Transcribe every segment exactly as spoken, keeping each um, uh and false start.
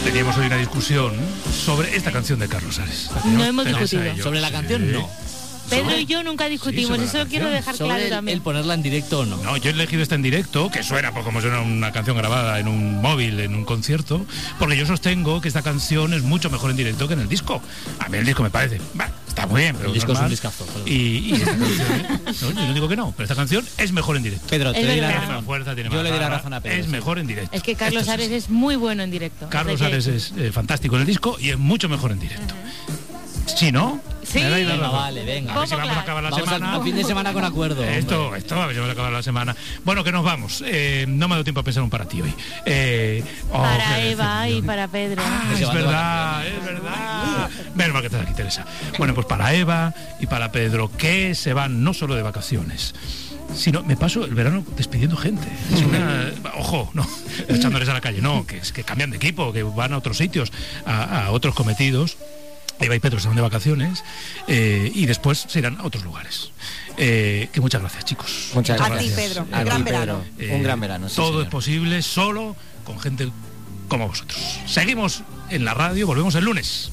Teníamos hoy una discusión sobre esta canción de Carlos Ares. No hemos discutido. ¿Sobre la canción? Sí. No. Pedro y yo nunca discutimos, sí, eso lo quiero dejar sobre claro el, también. el ponerla en directo o no. No, yo he elegido esta en directo, que suena pues, como suena una canción grabada en un móvil, en un concierto, porque yo sostengo que esta canción es mucho mejor en directo que en el disco. A mí el disco me parece, bah, está muy bien, pero el disco normal. es un discazo. Y, y esta canción, no, yo no digo que no, pero esta canción es mejor en directo. Pedro, te Es doy la verdad. Tiene más razón. fuerza, tiene Yo más le doy la garra, razón a Pedro. es sí. mejor en directo. Es que Carlos Esto es Ares así. es muy bueno en directo. Carlos O sea que- Ares es eh, fantástico en el disco y es mucho mejor en directo. ¿Sí, no? Sí. Me dais la Venga, razón. vale, venga. A ver si Poco vamos a claro. acabar la Vamos semana. al, al fin de semana con acuerdo. Esto, hombre. esto, a ver si vamos a acabar la semana. Bueno, que nos vamos. Eh, no me ha dado tiempo a pensar un para ti hoy. Eh, oh, Para qué Eva y decepción. para Pedro. Ah, Se es va de verdad, vacaciones. es verdad. Menos mal que estás aquí, Teresa. Bueno, pues para Eva y para Pedro, que se van no solo de vacaciones, sino me paso el verano despidiendo gente. Es una, ojo, no, echándoles a la calle, no, que es que cambian de equipo, que van a otros sitios, a, a otros cometidos. Eva y Pedro se van de vacaciones eh, y después se irán a otros lugares. Eh, que muchas gracias, chicos. Muchas A gracias. ti, Pedro. A Gran ti, verano. Pedro. Eh, Un gran verano, sí, todo señor. es posible solo con gente como vosotros. Seguimos en la radio, volvemos el lunes.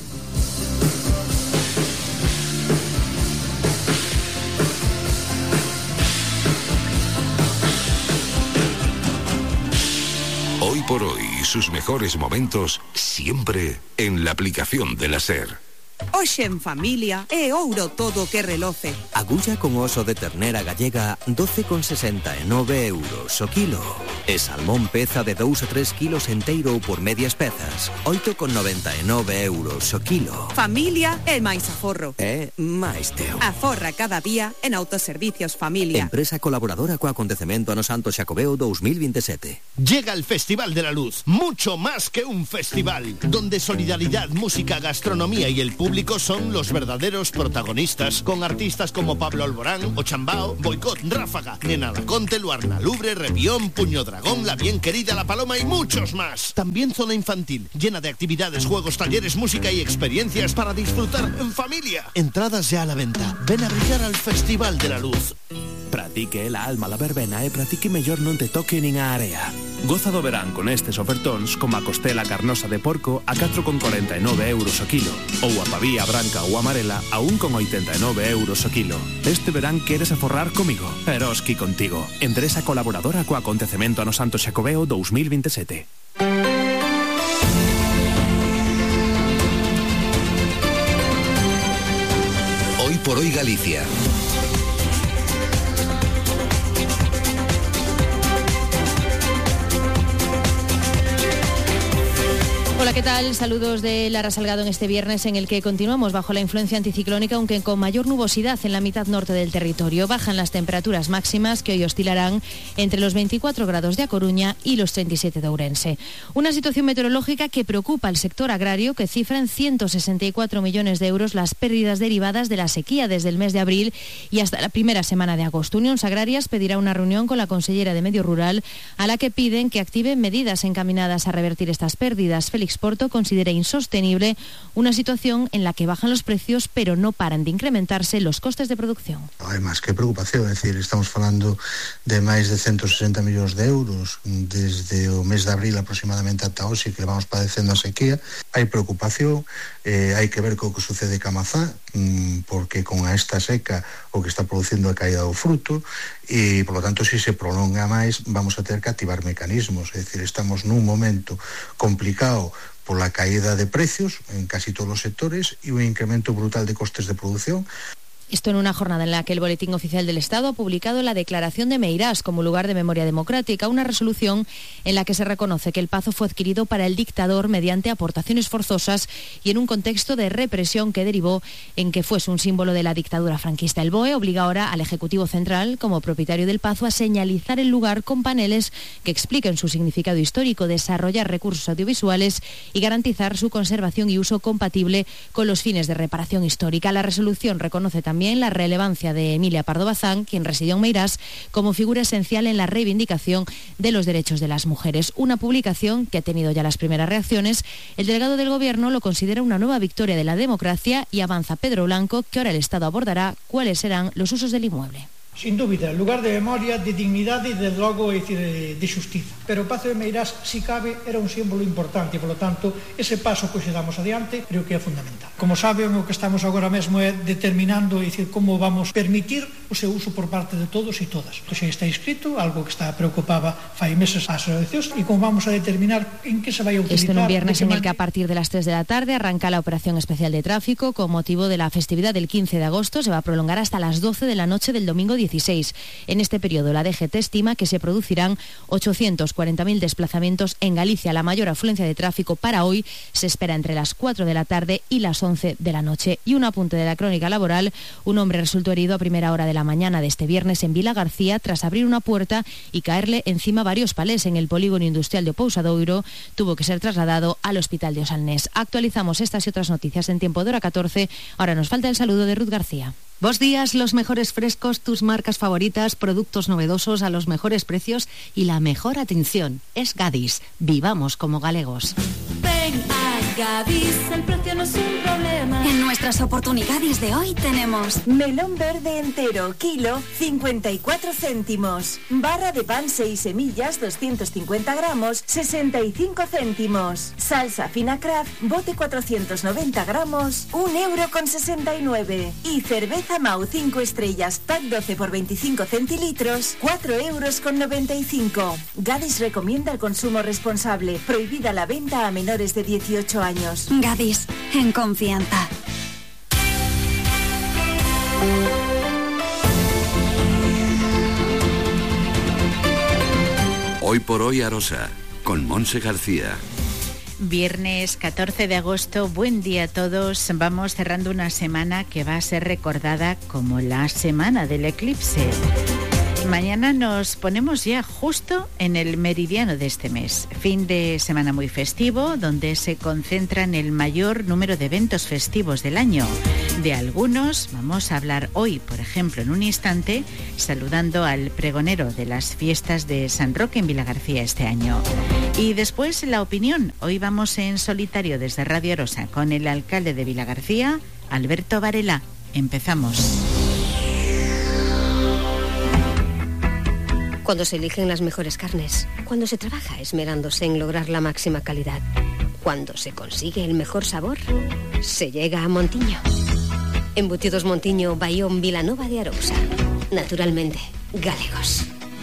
Hoy por hoy, sus mejores momentos siempre en la aplicación de la SER. Hoxe en familia é ouro todo que reloce. Agulla con oso de ternera gallega doce con sesenta e nove euros o kilo. E salmón peza de dous a tres kilos enteiro ou por medias pezas, oito con noventa e nove euros o kilo. Familia é máis aforro. É máis teo. Aforra cada día en Autoservicios Familia. Empresa colaboradora co acontecemento Ano Santo Xacobeo dos mil veintisiete. Llega el Festival de la Luz, mucho más que un festival, donde solidaridad, música, gastronomía y el público son los verdaderos protagonistas, con artistas como Pablo Alborán, Ochambao, Boicot, Ráfaga, Nena Laconte, Luarna Lubre, Repión, Puño Dragón, La Bien Querida, La Paloma y muchos más. También zona infantil, llena de actividades, juegos, talleres, música y experiencias para disfrutar en familia. Entradas ya a la venta. Ven a brillar al Festival de la Luz. Pratique la alma la verbena e pratique mellor non te toque nin a area. Goza do verán con estes ofertóns como a costela carnosa de porco a catro con corenta e nove euros o kilo ou a pavía branca ou amarela a un con oitenta e nove euros o kilo. Este verán queres aforrar comigo? Eroski contigo. Empresa colaboradora co acontecemento Ano Santo Xacobeo dos mil veintisiete. Hoy por hoy Galicia. Hola, ¿qué tal? Saludos de Lara Salgado en este viernes en el que continuamos bajo la influencia anticiclónica, aunque con mayor nubosidad en la mitad norte del territorio. Bajan las temperaturas máximas que hoy oscilarán entre los veinticuatro grados de A Coruña y los treinta y siete de Ourense. Una situación meteorológica que preocupa al sector agrario, que cifra en ciento sesenta y cuatro millones de euros las pérdidas derivadas de la sequía desde el mes de abril y hasta la primera semana de agosto. Unión Agrarias pedirá una reunión con la consellera de Medio Rural a la que piden que activen medidas encaminadas a revertir estas pérdidas. Félix Porto considera insostenible una situación en la que bajan los precios pero no paran de incrementarse los costes de producción. Hai máis que preocupación, é dicir, estamos falando de máis de ciento sesenta millóns de euros desde o mes de abril aproximadamente ata hoxe que vamos padecendo a sequía. Hai preocupación, eh, hai que ver co que sucede ca mazá, porque con esta seca o que está producindo a caída do fruto e, por lo tanto, se se prolonga máis vamos a ter que activar mecanismos, é dicir, estamos nun momento complicado pola caída de precios en casi todos os sectores e un incremento brutal de costes de produción. Esto en una jornada en la que el Boletín Oficial del Estado ha publicado la declaración de Meirás como lugar de memoria democrática, una resolución en la que se reconoce que el Pazo fue adquirido para el dictador mediante aportaciones forzosas y en un contexto de represión que derivó en que fuese un símbolo de la dictadura franquista. El B O E obliga ahora al Ejecutivo Central, como propietario del Pazo, a señalizar el lugar con paneles que expliquen su significado histórico, desarrollar recursos audiovisuales y garantizar su conservación y uso compatible con los fines de reparación histórica. La resolución reconoce también También la relevancia de Emilia Pardo Bazán, quien residió en Meirás, como figura esencial en la reivindicación de los derechos de las mujeres. Una publicación que ha tenido ya las primeras reacciones. El delegado del Gobierno lo considera una nueva victoria de la democracia y avanza Pedro Blanco que ahora el Estado abordará cuáles serán los usos del inmueble. Sin dúbida, lugar de memoria, de dignidade e, de logo, é dicir, de xustiza. Pero o Pazo de Meirás, si cabe, era un símbolo importante, e, polo tanto, ese paso que xe damos adiante creo que é fundamental. Como saben, o que estamos agora mesmo é determinando, é dicir, como vamos permitir o seu uso por parte de todos e todas. Isto xa está escrito, algo que está preocupaba fai meses ás asociacións, e como vamos a determinar en que se vai a utilizar. Esto en un viernes en el que a partir de las tres de la tarde arranca la operación especial de tráfico con motivo de la festividad del quince de agosto. Se va a prolongar hasta las doce de la noche del domingo dieciséis. En este periodo, la D G T estima que se producirán ochocientos cuarenta mil desplazamientos en Galicia. La mayor afluencia de tráfico para hoy se espera entre las cuatro de la tarde y las once de la noche. Y un apunte de la crónica laboral: un hombre resultó herido a primera hora de la mañana de este viernes en Vila García tras abrir una puerta y caerle encima varios palés en el polígono industrial de Pousadoiro. Tuvo que ser trasladado al hospital de Osalnés. Actualizamos estas y otras noticias en tiempo de hora catorce. Ahora nos falta el saludo de Ruth García. Buenos días, los mejores frescos, tus marcas favoritas, productos novedosos a los mejores precios y la mejor atención. Es Gadis. Vivamos como galegos. Ven a Gadis, el precio no es un problema. En nuestras oportunidades de hoy tenemos melón verde entero, kilo, cincuenta y cuatro céntimos. Barra de pan seis semillas, doscientos cincuenta gramos, sesenta y cinco céntimos. Salsa fina Kraft, bote cuatrocientos noventa gramos, un euro con sesenta y nueve. Y cerveza Mau cinco estrellas, pack doce por veinticinco centilitros, cuatro euros con noventa y cinco. Gadis recomienda el consumo responsable. Prohibida la venta a menores de dieciocho años. Gadis, en confianza. Hoy por hoy Arosa, con Monse García. Viernes catorce de agosto, buen día a todos. Vamos cerrando una semana que va a ser recordada como la semana del eclipse. Mañana nos ponemos ya justo en el meridiano de este mes. Fin de semana muy festivo, donde se concentran el mayor número de eventos festivos del año. De algunos vamos a hablar hoy, por ejemplo, en un instante, saludando al pregonero de las fiestas de San Roque en Vilagarcía este año. Y después la opinión. Hoy vamos en solitario desde Radio Arosa con el alcalde de Vilagarcía, Alberto Varela. Empezamos. Cuando se eligen las mejores carnes, cuando se trabaja esmerándose en lograr la máxima calidad, cuando se consigue el mejor sabor, se llega a Montiño. Embutidos Montiño Bayón Vilanova de Arousa. Naturalmente, galegos.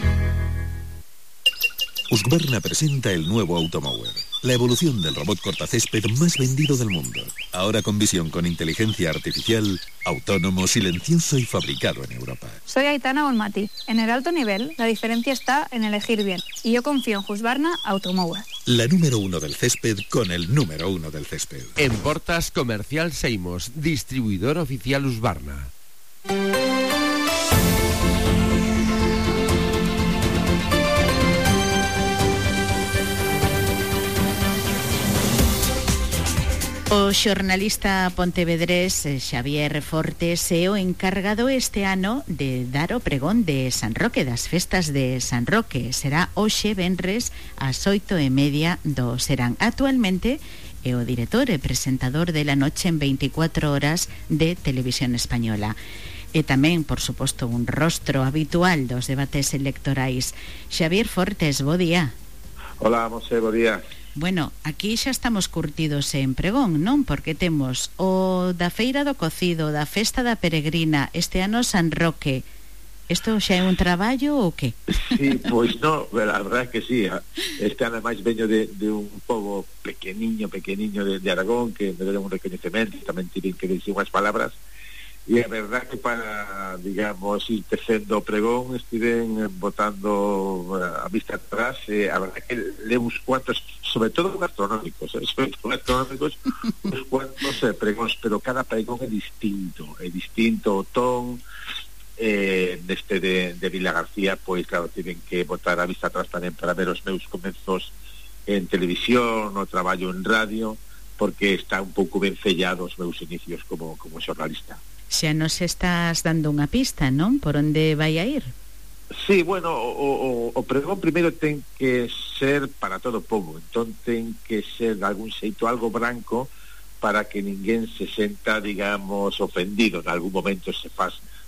Husqvarna presenta el nuevo Automower, la evolución del robot cortacésped más vendido del mundo. Ahora con visión con inteligencia artificial, autónomo, silencioso y fabricado en Europa. Soy Aitana Bonmati. En el alto nivel, la diferencia está en elegir bien. Y yo confío en Husqvarna Automower. La número uno del césped con el número uno del césped. En Portas Comercial Seimos, distribuidor oficial Husqvarna. O xornalista pontevedrés Xavier Fortes é o encargado este ano de dar o pregón de San Roque, das festas de San Roque. Será hoxe venres ás oito e media do Serán. Actualmente é o director e presentador de La Noche en veinticuatro horas de Televisión Española. E tamén, por suposto, un rostro habitual dos debates electorais. Xavier Fortes, bo día. Hola, Monse, bo día. Bueno, aquí xa estamos curtidos en pregón, non? Porque temos o da Feira do Cocido, da Festa da Peregrina, este ano San Roque. Isto xa é un traballo ou que? Sí, pois no, a verdade é que sí. Este ano máis veño de, de un pobo pequeniño, pequeniño de, de Aragón, que me deron un reconhecemento, tamén tiven que dicir unhas palabras. E a verdade que para, digamos, ir tecendo o pregón estiven botando a vista atrás, e a verdade que lemos cuantos, sobre todo gastronómicos, eh, sobre todo gastronómicos, uns cuantos eh, pregóns, pero cada pregón é distinto, é distinto o ton. Eh, neste de, de Vilagarcía, pois claro, tiven que botar a vista atrás tamén para ver os meus comenzos en televisión, o traballo en radio, porque está un pouco ben sellado os meus inicios como, como xornalista. Xa nos estás dando unha pista, non? Por onde vai a ir? Sí, bueno, o, o, o pregón primeiro ten que ser para todo o povo, entón ten que ser de algún xeito algo branco para que ninguén se senta, digamos, ofendido. En algún momento se faz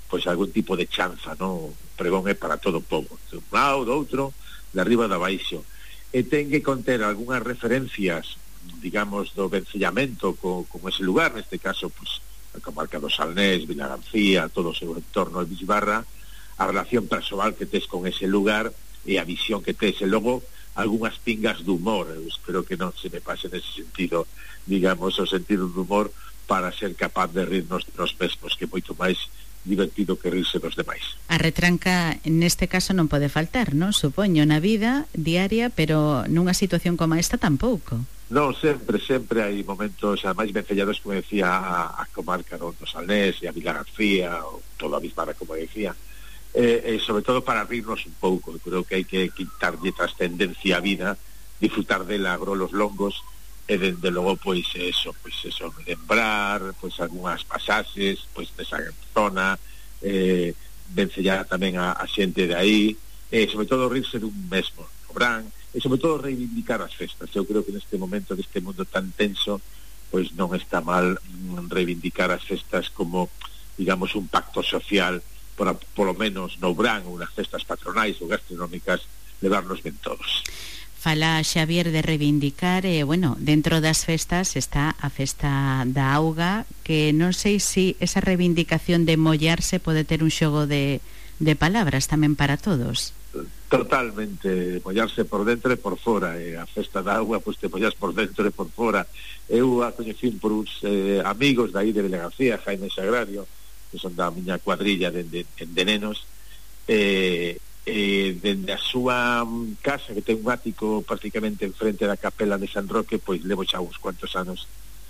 pois algún tipo de chanza, non? O pregón é para todo o povo, de un lado, do outro, de arriba de abaixo, e ten que conter algunhas referencias, digamos, do vencellamento con, con ese lugar, neste caso, pois, a comarca do Salnés, Vila García, todo o seu entorno de Bisbarra, a relación persoal que tes con ese lugar e a visión que tes, e logo algunhas pingas de humor. Eu espero que non se me pase nese sentido, digamos, o sentido do humor, para ser capaz de rirnos nos mesmos, que é moito máis divertido que rirse dos demais. A retranca neste caso non pode faltar, non? Supoño, na vida diaria, pero nunha situación como esta tampouco. Non, sempre, sempre hai momentos, ademais vencellados, como decía, a, a comarca do Salnés e a Vila García, ou toda a Bisbarra, como decía, e, e sobre todo para rirnos un pouco. Eu creo que hai que quitarlle trascendencia á vida, disfrutar dela a grolos longos, e dende logo, pois, eso, pois, eso, lembrar, pois, algunhas pasaxes, pois, desa zona, eh, vencellar tamén a, a xente de aí, e, sobre todo, rirse dun mesmo, Obrán, e, sobre todo, reivindicar as festas. Eu creo que neste momento, deste mundo tan tenso, pois, non está mal reivindicar as festas como, digamos, un pacto social, por, por lo menos, no Obrán, ou nas festas patronais ou gastronómicas, levarnos ben todos. Fala Xavier de reivindicar, e, eh, bueno, dentro das festas está a festa da auga, que non sei se si esa reivindicación de mollarse pode ter un xogo de, de palabras tamén para todos. Totalmente, mollarse por dentro e por fora, e a festa da auga, pois te mollas por dentro e por fora. Eu a coñecín por uns eh, amigos da aí de Vila García, Jaime Sagrario, que son da miña cuadrilla de, de, de nenos, e... Eh, eh, dende a súa casa, que ten un ático prácticamente enfrente da capela de San Roque, pois levo xa uns cuantos anos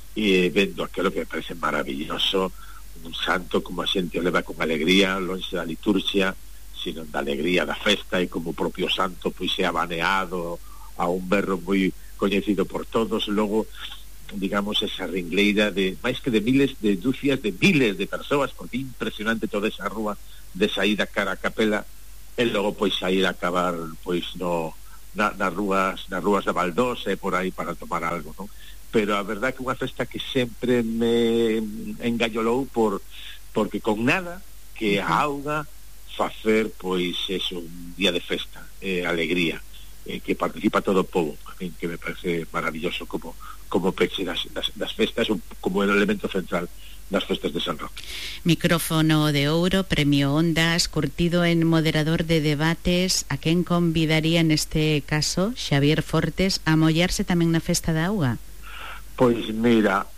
e vendo aquilo que me parece maravilloso, un santo como a xente o leva con alegría, lonxe da liturgia, sino da alegría da festa, e como o propio santo pois é abaneado a un berro moi coñecido por todos. Logo, digamos, esa ringleira de máis que de miles, de dúcias de miles de persoas, porque é impresionante toda esa rúa de saída cara a capela, e logo pois sair a acabar pois no na, nas rúas nas rúas de Valdós e por aí para tomar algo, non? Pero a verdade que unha festa que sempre me engallolou por porque con nada que a auga facer pois eso, un día de festa, eh, alegría, eh, que participa todo o povo, a mí que me parece maravilloso como como peche das, das, das festas, como el elemento central das festas de San Roque. Micrófono de ouro, premio Ondas, curtido en moderador de debates. A quen convidaría neste caso, Xavier Fortes, a mollarse tamén na festa da auga? Pois mira,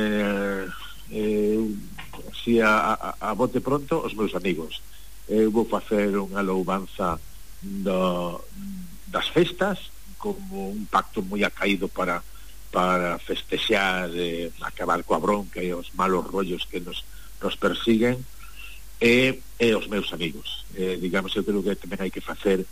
eh, eh, si a, a, a bote pronto, os meus amigos. Eu vou facer unha louvanza do, das festas como un pacto moi acaído para para festexar, eh, acabar coa bronca e os malos rollos que nos, nos persiguen, e, e os meus amigos. Eh, digamos, eu creo que tamén hai que facer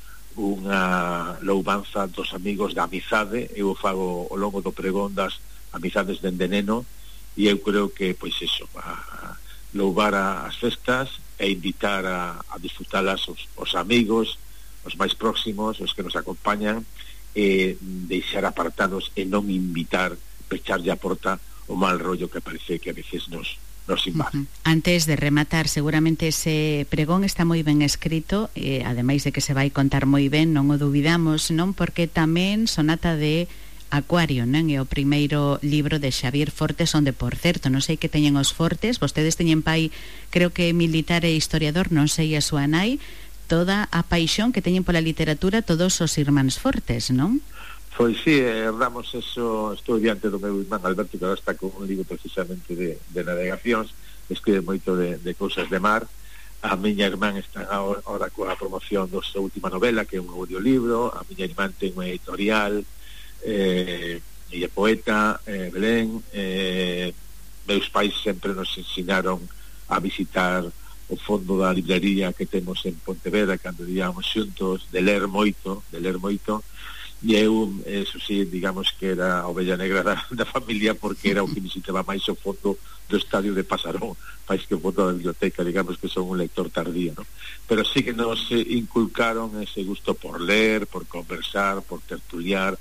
unha louvanza dos amigos da amizade. Eu fago ao longo do pregón das amizades dende neno, e eu creo que, pois eso, a louvar as festas e invitar a, a disfrutalas os, os amigos, os máis próximos, os que nos acompañan, e deixar apartados e non invitar, pecharlle a porta o mal rollo que parece que a veces nos, nos invade. Uh-huh. Antes de rematar, seguramente ese pregón está moi ben escrito, e ademais de que se vai contar moi ben, non o dubidamos, non? Porque tamén Sonata de Acuario, non? É o primeiro libro de Xavier Fortes, onde, por certo, non sei que teñen os Fortes, vostedes teñen pai, creo que militar e historiador, non sei a súa nai, toda a paixón que teñen pola literatura todos os irmáns Fortes, non? Pois sí, herdamos eso. Estou diante do meu irmán Alberto, que agora está con un libro precisamente de, de navegacións, escribe moito de, de cousas de mar. A miña irmán está agora coa promoción da súa última novela, que é un audiolibro. A miña irmán ten unha editorial, eh, e é poeta, eh, Belén. Eh, meus pais sempre nos ensinaron a visitar o fondo da librería que temos en Pontevedra cando íamos xuntos, de ler moito, de ler moito, e eu, eso sí, digamos que era a ovella negra da, da familia, porque era o que visitaba máis o fondo do estadio de Pasarón, máis que o fondo da biblioteca, digamos que son un lector tardío, ¿no? Pero sí que nos inculcaron ese gusto por ler, por conversar, por tertuliar,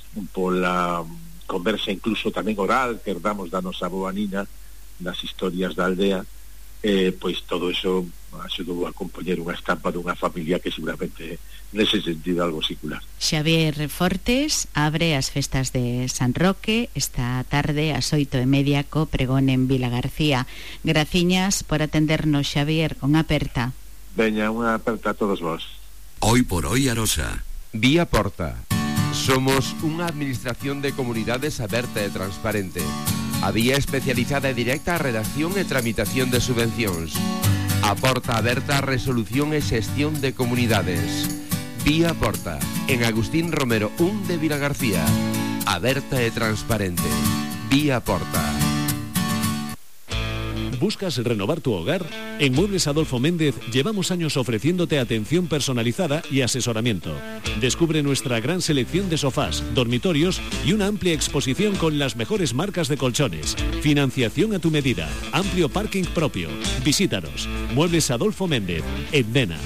pola conversa incluso tamén oral que herdamos da nosa boa nina, das historias da aldea. Eh, pois todo eso axudou a compoñer unha estampa dunha familia que seguramente nese sentido algo singular. Xavier Fortes abre as festas de San Roque esta tarde ás oito e media co pregón en Vila García. Graciñas por atendernos, Xavier, unha aperta. Veña, unha aperta a todos vos. Hoy por hoy Arosa. Vía Porta. Somos unha administración de comunidades aberta e transparente. A vía especializada e directa a redacción e tramitación de subvencións. A porta aberta a resolución e xestión de comunidades. Vía Porta, en Agustín Romero un de Vilagarcía. Aberta e transparente. Vía Porta. ¿Buscas renovar tu hogar? En Muebles Adolfo Méndez llevamos años ofreciéndote atención personalizada y asesoramiento. Descubre nuestra gran selección de sofás, dormitorios y una amplia exposición con las mejores marcas de colchones. Financiación a tu medida, amplio parking propio. Visítanos. Muebles Adolfo Méndez, en Dena.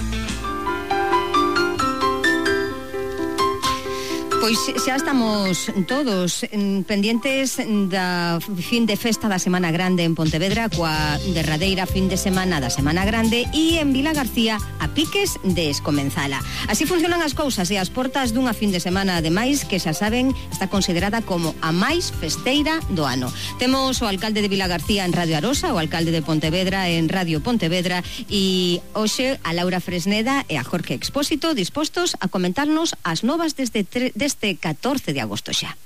Pois xa estamos todos pendientes da fin de festa da Semana Grande en Pontevedra, coa derradeira fin de semana da Semana Grande, e en Vila García a piques de escomenzala. Así funcionan as cousas e as portas dunha fin de semana, ademais, que xa saben, está considerada como a máis festeira do ano. Temos o alcalde de Vila García en Radio Arosa, o alcalde de Pontevedra en Radio Pontevedra, e hoxe a Laura Fresneda e a Jorge Expósito dispostos a comentarnos as novas desde tre- este catorce de agosto xa.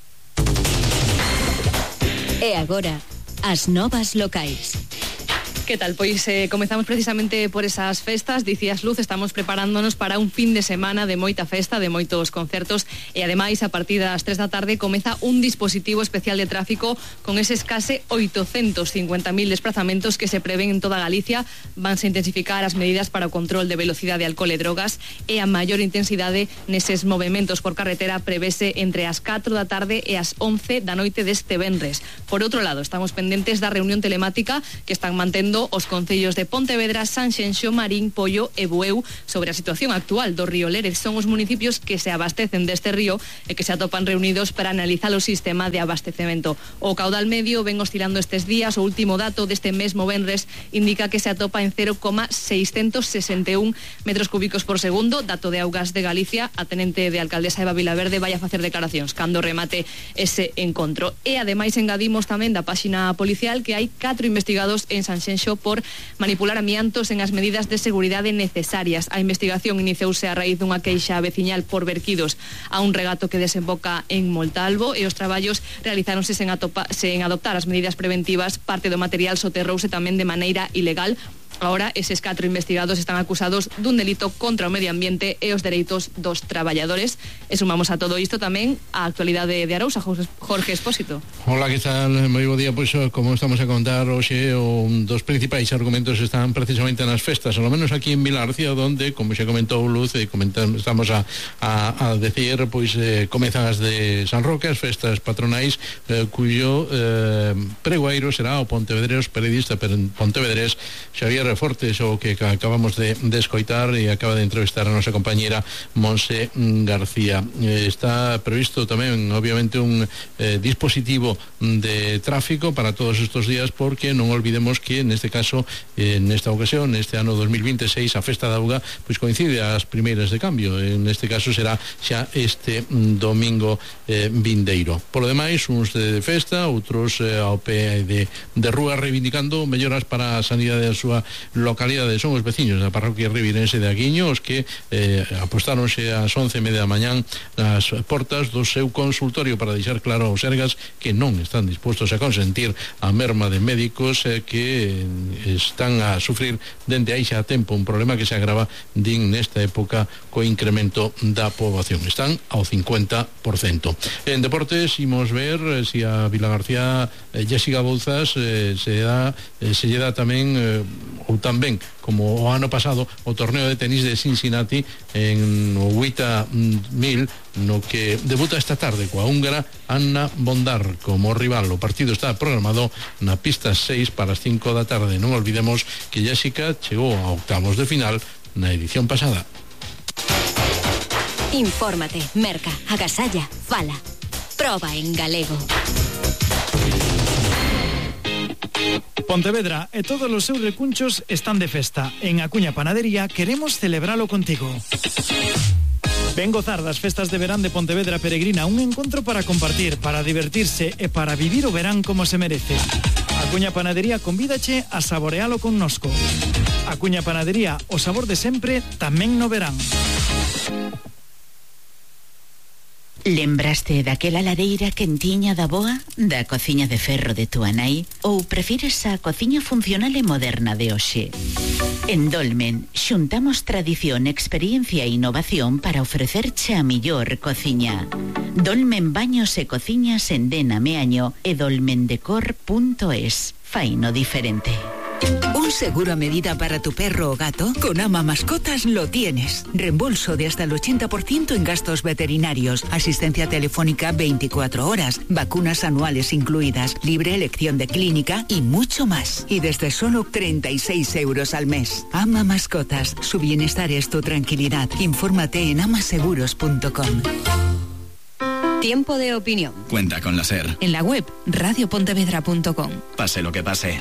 E agora, as novas locais. Que tal? Pois eh, comezamos precisamente por esas festas. Dicías, Luz, estamos preparándonos para un fin de semana de moita festa, de moitos concertos, e ademais a partir das tres da tarde comeza un dispositivo especial de tráfico con eses case oitocentos cincuenta mil desplazamentos que se prevén en toda Galicia. Vanse intensificar as medidas para o control de velocidade, alcohol e drogas, e a maior intensidade neses movementos por carretera prevese entre as catro da tarde e as once da noite deste venres. Por outro lado, estamos pendentes da reunión telemática que están mantendo os concellos de Pontevedra, Sanxenxo, Marín, Pollo e Bueu sobre a situación actual do río Lérez. Son os municipios que se abastecen deste río e que se atopan reunidos para analizar o sistema de abastecemento. O caudal medio ven oscilando estes días. O último dato deste mesmo venres indica que se atopa en cero coma seiscentos sesenta e un metros cúbicos por segundo. Dato de Augas de Galicia. A tenente de alcaldesa Eva Vilaverde vai a facer declaracións cando remate ese encontro. E ademais engadimos tamén da páxina policial que hai catro investigados en Sanxenxo por manipular amiantos en as medidas de seguridade necesarias. A investigación iniciouse a raíz dunha queixa veciñal por verquidos a un regato que desemboca en Montalvo, e os traballos realizáronse sen, atopa, sen adoptar as medidas preventivas. Parte do material soterrouse tamén de maneira ilegal. Ahora, eses catro investigados están acusados dun delito contra o medio ambiente e os dereitos dos traballadores. E sumamos a todo isto tamén a actualidade de Arousa, Jorge Expósito. Hola, que tal? Moi bo día. Pois, como estamos a contar hoxe, un dos principais argumentos están precisamente nas festas, ao menos aquí en Vila García, onde, como xa comentou Luz, e comentamos, estamos a, a, a decir, pois eh, comezan as de San Roque, as festas patronais, eh, cuyo eh, pregoeiro será o pontevedrés, periodista pontevedrés Xavier Fortes, o que acabamos de, de escoitar, e acaba de entrevistar a nosa compañera Monse García. Eh, está previsto tamén, obviamente, un eh, dispositivo de tráfico para todos estos días, porque non olvidemos que neste caso, eh, nesta ocasión, neste ano dos mil veintiséis, a Festa da Auga pois coincide ás primeiras de cambio. En este caso será xa este domingo eh, vindeiro. Por lo demais, uns de festa, outros eh, ao pé de, de rúa, reivindicando melloras para a sanidade da súa localidade. Son os veciños da parroquia rivirense de Aguiño os que eh, apostáronse ás once e media da mañán nas portas do seu consultorio para deixar claro aos sergas que non están dispostos a consentir a merma de médicos eh, que están a sufrir dende aí xa a tempo un problema que se agrava, din, nesta época co incremento da poboación. Están ao cincuenta por cento. En deportes, imos ver eh, si a Vila García eh, Jessica Bouzas eh, se dá eh, se lle dá tamén eh, ou tamén, como o ano pasado, o torneo de tenis de Cincinnati en o Huita mil, no que debuta esta tarde coa húngara Anna Bondar como rival. O partido está programado na pista seis para as cinco da tarde. Non olvidemos que Jessica chegou a octavos de final na edición pasada. Infórmate, merca, agasalla, fala. Proba en galego. Pontevedra e todos os seus recunchos están de festa. En Acuña Panadería queremos celebralo contigo. Ven gozar das festas de verán de Pontevedra Peregrina, un encontro para compartir, para divertirse e para vivir o verán como se merece. Acuña Panadería convídache a saborealo connosco. Acuña Panadería, o sabor de sempre, tamén no verán. Lembraste daquela lareira quentiña da boa, da cociña de ferro de túa nai, ou prefires a cociña funcional e moderna de hoxe? En Dolmen xuntamos tradición, experiencia e innovación para ofrecerche a millor cociña. Dolmen Baños e Cociñas en Dena Meaño e dolmendecor punto es. Faino diferente. ¿Un seguro a medida para tu perro o gato? Con Ama Mascotas lo tienes. Reembolso de hasta el ochenta por ciento en gastos veterinarios, asistencia telefónica veinticuatro horas, vacunas anuales incluidas, libre elección de clínica y mucho más. Y desde solo treinta y seis euros al mes. Ama Mascotas, su bienestar es tu tranquilidad. Infórmate en amaseguros punto com. Tiempo de opinión. Cuenta con la SER. En la web radio pontevedra punto com. Pase lo que pase.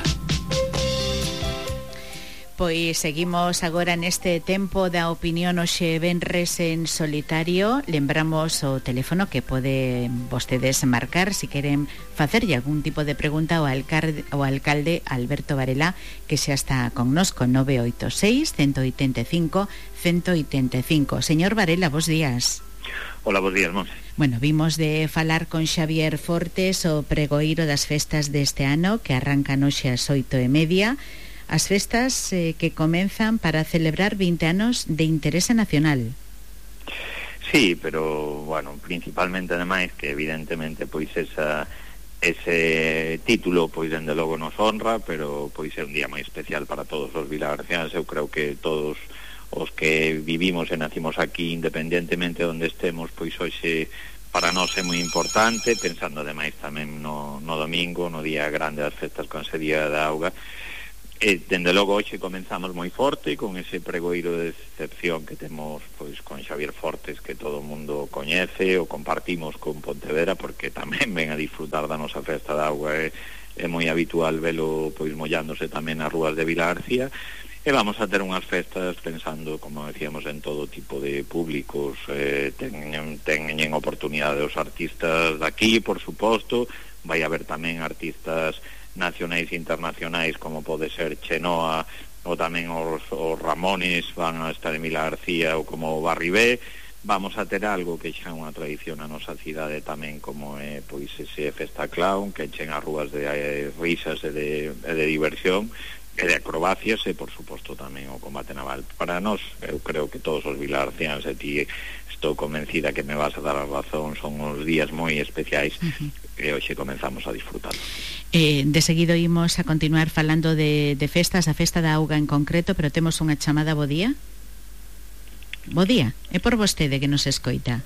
Pois seguimos agora neste tempo da opinión hoxe venres en solitario. Lembramos o teléfono que pode vostedes marcar se si queren facerlle algún tipo de pregunta ao alcalde, ao alcalde Alberto Varela, que xa está connosco, nove oito seis, uno oito cinco, uno oito cinco. Señor Varela, bos días. Hola, bos días, Monse. Bueno, vimos de falar con Xavier Fortes, o pregoeiro das festas deste ano, que arrancan hoxe ás oito e media. As festas eh, que comenzan para celebrar vinte anos de interese nacional. Sí, pero, bueno, principalmente, ademais, que evidentemente, pois, esa, ese título, pois, dende logo nos honra, pero, pois, é un día moi especial para todos os vilagarciáns. Eu creo que todos os que vivimos e nacimos aquí, independentemente de onde estemos, pois, hoxe, para nós é moi importante, pensando, ademais, tamén no, no domingo, no día grande das festas con ese día da auga. E, dende logo, hoxe comenzamos moi forte con ese pregoiro de excepción que temos, pois, con Xavier Fortes, que todo o mundo coñece, o compartimos con Pontevedra, porque tamén ven a disfrutar da nosa festa da auga. É, é moi habitual velo, pois, mollándose tamén nas rúas de Vilagarcía. E vamos a ter unhas festas pensando, como decíamos, en todo tipo de públicos. Eh, teñen, teñen oportunidade os artistas daqui, por suposto. Vai haber tamén artistas nacionais e internacionais, como pode ser Chenoa, ou tamén os, os Ramones van a estar en Vilagarcía, ou como Barribé. Vamos a ter algo que xa é unha tradición na nosa cidade tamén, como é, pois, ese Festa Clown, que enchen as rúas de eh, risas e de, e de diversión, e de acrobacias, e, por suposto, tamén o combate naval. Para nós, eu creo que todos os vilagarciáns, e ti estou convencida que me vas a dar a razón, son uns días moi especiais, uh-huh. E hoxe comenzamos a disfrutar. Eh, de seguido imos a continuar falando de, de festas, a festa da auga en concreto, pero temos unha chamada. Bo día. Bo día, é por vostede que nos escoita.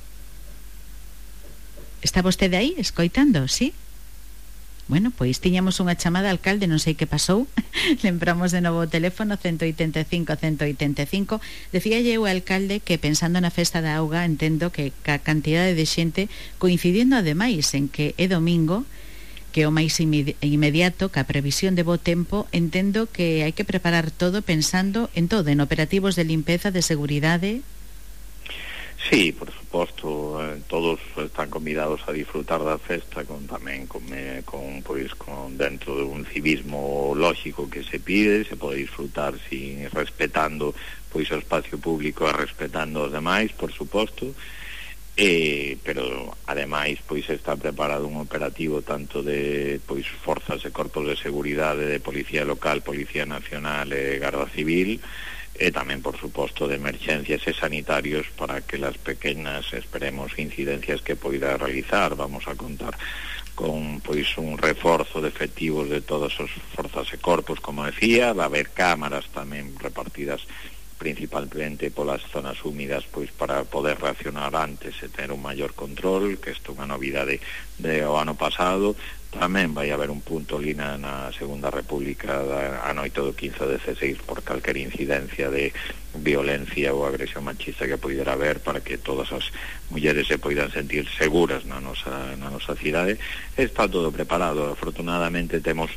Está vostede aí, escoitando, sí? Bueno, pois tiñamos unha chamada, alcalde, non sei que pasou. Lembramos de novo o teléfono uno oito cinco, uno oito cinco. Decíalle o alcalde que, pensando na festa da auga, entendo que a cantidade de xente, coincidindo ademais en que é domingo, que o máis inmediato, que a previsión de bo tempo, entendo que hai que preparar todo pensando en todo, en operativos de limpeza, de seguridade. Sí, por suposto, eh, todos están convidados a disfrutar da festa, con tamén con, eh, con pois con dentro de un civismo lógico que se pide, se pode disfrutar sin respetando pois o espacio público e respetando os demais, por suposto. Eh, pero ademais pois está preparado un operativo tanto de pois forzas e corpos de seguridade, de Policía Local, Policía Nacional e Garda Civil, e tamén, por suposto, de emerxencias e sanitarios para que las pequenas, esperemos, incidencias que poida realizar. Vamos a contar con pois un reforzo de efectivos de todas as forzas e corpos, como decía. Va a haber cámaras tamén repartidas principalmente polas zonas húmidas, pois para poder reaccionar antes e ter un maior control, que isto é unha novidade de o ano pasado. Tamén vai haber un punto lina na Segunda República da, a noite do quince de dezasseis por calquer incidencia de violencia ou agresión machista que poidera haber, para que todas as mulleres se poidan sentir seguras na nosa, na nosa cidade. Está todo preparado. Afortunadamente temos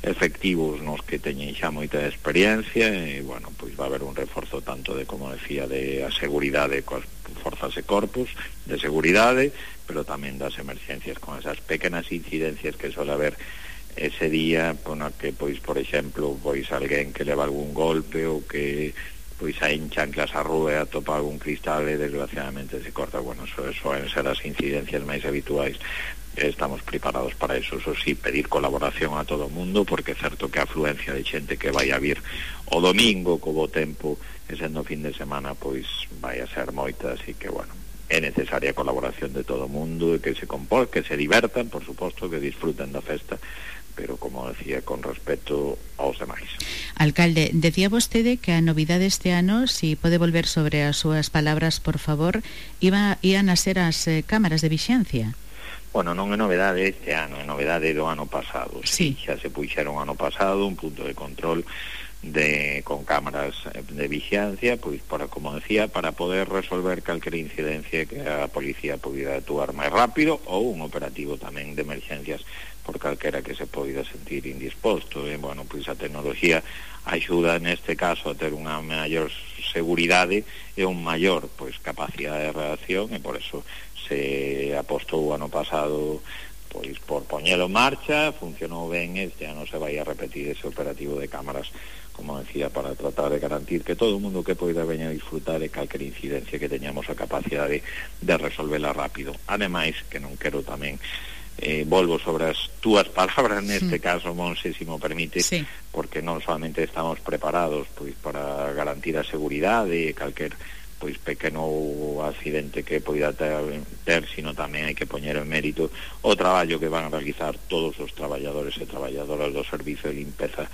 efectivos nos que teñen xa moita experiencia e, bueno, pois va a haber un reforzo tanto de, como decía, de a seguridade coas forzas e corpos de seguridade, pero tamén das emerxencias con esas pequenas incidencias que suele haber ese día, pona que, pois, por exemplo, pois alguén que leva algún golpe ou que pois aí en chanclas a rúa e atopa algún cristal e desgraciadamente se corta. Bueno, eso, eso en ser as incidencias máis habituais. Estamos preparados para eso. Eso sí, pedir colaboración a todo o mundo, porque é certo que a afluencia de xente que vai a vir o domingo co bo tempo e sendo fin de semana pois vai a ser moita, así que bueno, é necesaria a colaboración de todo o mundo e que se compor, que se divertan, por suposto, que disfruten da festa, pero como decía, con respecto aos demais. Alcalde, decía vostede que a novidade este ano, si pode volver sobre as súas palabras, por favor, iba, ian a ser as eh, cámaras de vixencia. Bueno, non é novedade este ano, é novedade do ano pasado. Sí. Xa se puxeron ano pasado un punto de control de con cámaras de vigilancia, pois para, como decía, para poder resolver calquera incidencia que a policía pudiera actuar máis rápido ou un operativo tamén de emerxencias por calquera que se poida sentir indisposto. E, bueno, pois a tecnoloxía axuda neste caso a ter unha maior seguridade e un maior, pois, capacidade de reacción, e por eso se apostou o ano pasado pois por poñelo en marcha, funcionou ben, este ano se vai a repetir ese operativo de cámaras, como decía, para tratar de garantir que todo o mundo que poida veña a disfrutar de calquera incidencia que teñamos a capacidade de resolvela rápido. Ademais, que non quero tamén eh, volvo sobre as túas palabras neste sí. caso, Monse, si mo permite, sí. porque non solamente estamos preparados pois para garantir a seguridade e calquer pois pequeno accidente que poida ter, ter, sino tamén hai que poñer en mérito o traballo que van a realizar todos os traballadores e traballadoras do servizo de limpeza,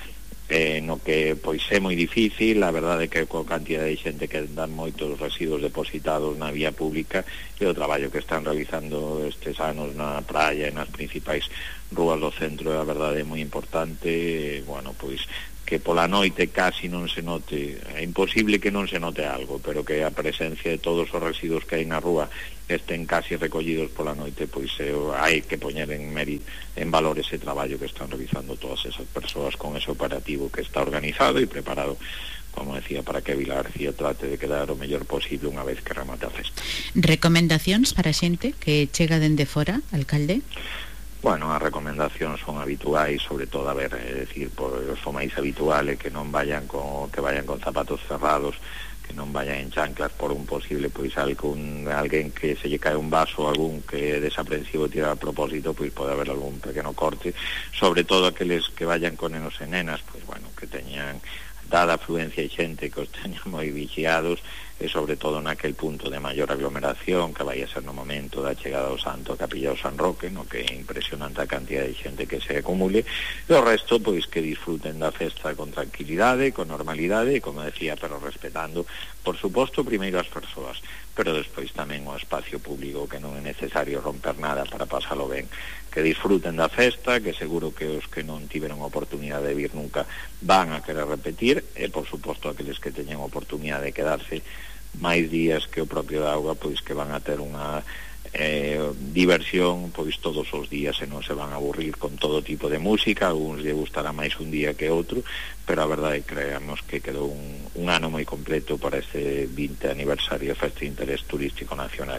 eh, no que pois é moi difícil. A verdade é que coa cantidad de xente que dan moitos residuos depositados na vía pública e o traballo que están realizando estes anos na praia e nas principais rúas do centro, a verdade é moi importante. E, bueno, pois que pola noite casi non se note, é imposible que non se note algo, pero que a presencia de todos os residuos que hai na rúa estén casi recollidos pola noite, pois eh, hai que poñer en mérito, en valor ese traballo que están realizando todas esas persoas con ese operativo que está organizado e preparado, como decía, para que Vila García trate de quedar o mellor posible unha vez que remate a festa. Recomendacións para xente que chega dende fora, alcalde? Bueno, as recomendacións son habituais, sobre todo, a ver, é dicir, por o máis habitual é que non vayan con, que vayan con zapatos cerrados, que non vayan en chanclas por un posible, pois, algún, alguén que se lle cae un vaso, algún que é desaprensivo tira a propósito, pois pode haber algún pequeno corte, sobre todo aqueles que vayan con nenos e nenas, pois, bueno, que teñan dada a afluencia de xente, que os teñan moi vigiados, e sobre todo naquel punto de maior aglomeración que vai a ser no momento da chegada ao Santo a Capilla do San Roque, no que é impresionante a cantidad de xente que se acumule, e o resto, pois, que disfruten da festa con tranquilidade, con normalidade, e, como decía, pero respetando, por suposto, primeiro as persoas, pero despois tamén o espacio público, que non é necesario romper nada para pasalo ben, que disfruten da festa, que seguro que os que non tiveron oportunidade de vir nunca van a querer repetir, e, por suposto, aqueles que teñen oportunidade de quedarse máis días que o propio da auga, pois que van a ter unha eh, diversión pois todos os días e non se van a aburrir con todo tipo de música. A uns lle gustará máis un día que outro, pero a verdade creamos que quedou un, un ano moi completo para este vinte aniversario de Festa de Interés Turístico Nacional.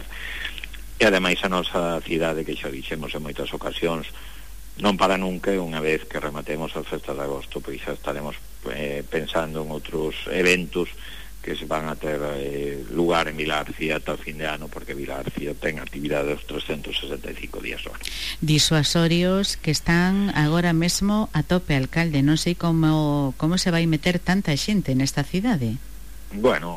E ademais a nosa cidade, que xa dixemos en moitas ocasións, non para nunca, unha vez que rematemos as festas de agosto, pois xa estaremos eh, pensando en outros eventos que se van a ter eh, lugar en Vila García ata o fin de ano, porque Vila García ten actividade os trescentos sesenta e cinco días do ano. Disuasorios que están agora mesmo a tope, alcalde. Non sei como como se vai meter tanta xente nesta cidade. Bueno,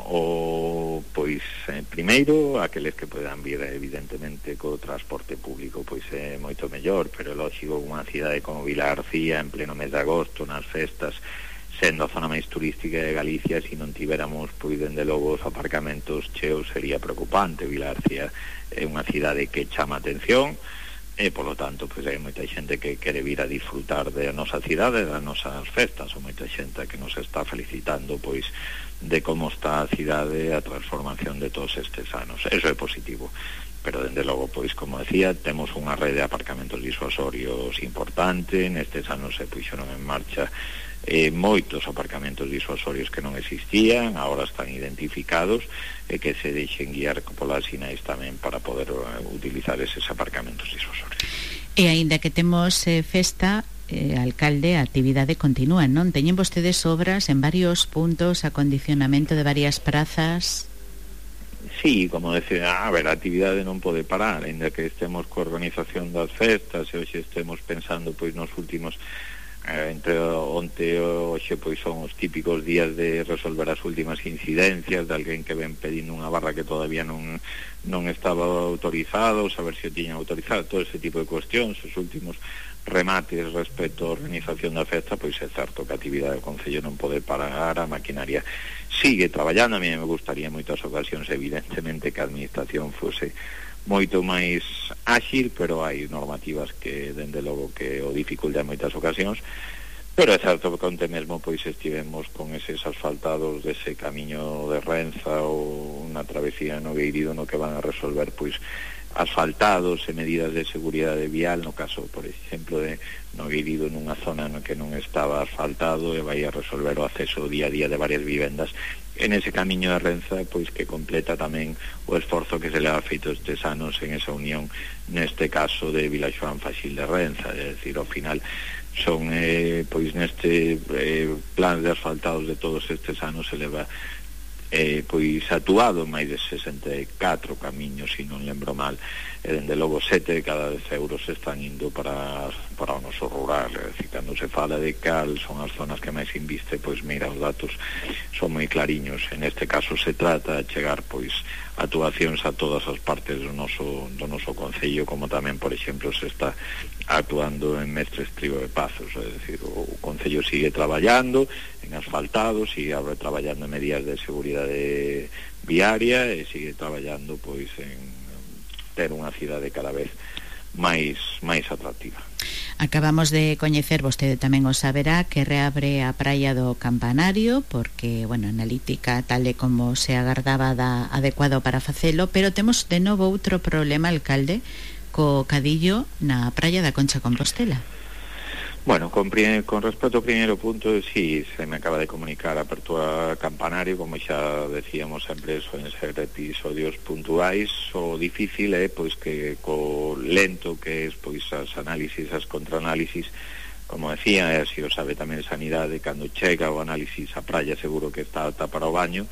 o pois eh, primeiro, aqueles que podan vir evidentemente co transporte público, pois é moito mellor, pero lógico, unha cidade como Vila García en pleno mes de agosto, nas festas, sendo a zona máis turística de Galicia, se non tiveramos, pois, dende logo, os aparcamentos cheos, sería preocupante. Vila García é unha cidade que chama atención, e, polo tanto, pois, hai moita xente que quere vir a disfrutar da nosa cidade, das nosas festas, ou moita xente que nos está felicitando, pois, de como está a cidade, a transformación de todos estes anos. Eso é positivo. pero dende logo, pois, como decía, temos unha rede de aparcamentos disuasorios importante. Nestes anos se puxeron en marcha eh, moitos aparcamentos disuasorios que non existían, agora están identificados, e que se deixen guiar polas sinais tamén para poder uh, utilizar eses aparcamentos disuasorios. E aínda que temos eh, festa, eh, alcalde, a actividade continúa, non? Teñen vostedes obras en varios puntos, acondicionamento de varias prazas. Sí, como decía, a ver, a actividade non pode parar, ainda que estemos coa organización das festas, e hoxe estemos pensando pois nos últimos eh, entre onte e hoxe pois son os típicos días de resolver as últimas incidencias de alguén que ven pedindo unha barra que todavía non non estaba autorizado, saber se o tiñan autorizado, todo ese tipo de cuestións, os últimos remates respecto á organización da festa, pois é certo que a actividade do Concello non pode parar, a maquinaria sigue traballando. A mí me gustaría en moitas ocasións, evidentemente, que a administración fose moito máis áxil, pero hai normativas que, dende logo, que o dificultan en moitas ocasións. Pero é certo que onte mesmo pois estivemos con eses asfaltados dese camiño de Renza ou unha travesía no Gueirido, no que van a resolver pois asfaltados e medidas de seguridade vial, no caso, por exemplo, de no Gueirido, nunha zona no que non estaba asfaltado, e vai a resolver o acceso día a día de varias vivendas en ese camiño de Renza, pois que completa tamén o esforzo que se le ha feito estes anos en esa unión, neste caso de Vilaxoán Faxil de Renza. É dicir, ao final son eh, pois neste eh, plan de asfaltados de todos estes anos se leva eh, pois atuado máis de sesenta e catro camiños, se non lembro mal, e dende logo sete de cada dez euros están indo para, para o noso rural. É dicir, cando se fala de cal son as zonas que máis inviste, pois mira, os datos son moi clariños. En este caso se trata de chegar pois actuacións a todas as partes do noso, do noso Concello, como tamén, por exemplo, se está actuando en Mestres Trío de Pazos. É dicir, o, o Concello sigue traballando en asfaltados, sigue ahora traballando en medidas de seguridade viaria, e sigue traballando pois en ter unha cidade cada vez máis máis atractiva. Acabamos de coñecer, vostede tamén o saberá, que reabre a praia do Campanario, porque, bueno, a analítica tal e como se agardaba da adecuado para facelo, pero temos de novo outro problema, alcalde, co cadillo na praia da Concha Compostela. Bueno, con, con respecto ao primeiro punto, sí, se me acaba de comunicar a apertura Campanario, como xa decíamos sempre, son ser episodios puntuais. O difícil é, pois, que co lento que é, pois, as análisis, as contraanálisis, como decía, e así o sabe tamén Sanidade, cando chega o análisis a praia seguro que está alta para o baño,